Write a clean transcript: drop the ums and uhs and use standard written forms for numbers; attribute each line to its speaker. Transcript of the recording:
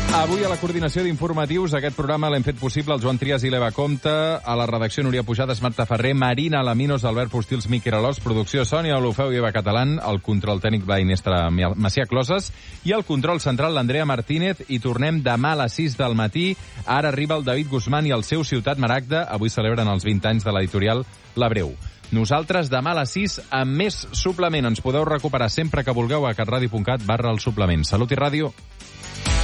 Speaker 1: Avui a la coordinació d'informatius, aquest programa l'hem fet possible el Joan Trias i l'Eva Compte, a la redacció Núria Pujades, Marta Ferrer, Marina Laminos, Albert Postils, Miquel Alòs, producció Sònia Olofeu i Eva Catalán, el control tècnic va Inestra Macià Closes i el control central l'Andrea Martínez, i tornem demà a les 6 del matí. Ara arriba el David Guzmán i el seu Ciutat Maragda. Avui celebren els 20 anys de l'editorial La Breu. Nosaltres demà a les 6 amb més suplement. Ens podeu recuperar sempre que vulgueu a catradio.cat/el suplement. Salut i ràdio.